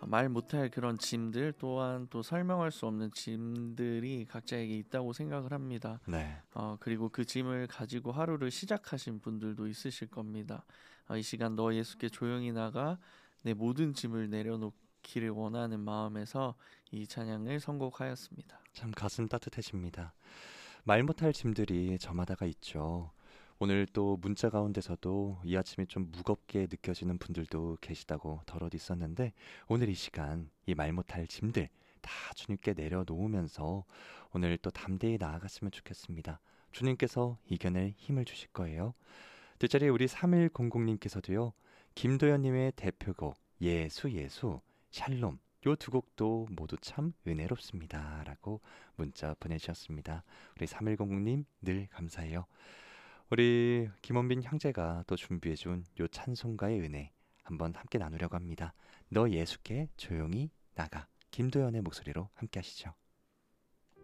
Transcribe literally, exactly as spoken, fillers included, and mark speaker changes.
Speaker 1: 말 못할 그런 짐들 또한 또 설명할 수 없는 짐들이 각자에게 있다고 생각을 합니다.
Speaker 2: 네.
Speaker 1: 어, 그리고 그 짐을 가지고 하루를 시작하신 분들도 있으실 겁니다. 어, 이 시간 너 예수께 조용히 나가 내 모든 짐을 내려놓기를 원하는 마음에서 이 찬양을 선곡하였습니다.
Speaker 2: 참 가슴 따뜻해집니다. 말 못할 짐들이 저마다가 있죠. 오늘 또 문자 가운데서도 이 아침이 좀 무겁게 느껴지는 분들도 계시다고 덜어도 있었는데 오늘 이 시간 이 말 못할 짐들 다 주님께 내려놓으면서 오늘 또 담대히 나아갔으면 좋겠습니다. 주님께서 이겨낼 힘을 주실 거예요. 뒷자리에 우리 삼일공공님께서도요. 김도현님의 대표곡 예수 예수 샬롬 요 두 곡도 모두 참 은혜롭습니다. 라고 문자 보내주셨습니다. 우리 삼일공공님 늘 감사해요. 우리 김원빈 형제가 또 준비해준 요 찬송가의 은혜 한번 함께 나누려고 합니다. 너 예수께 조용히 나가 김도연의 목소리로 함께 하시죠.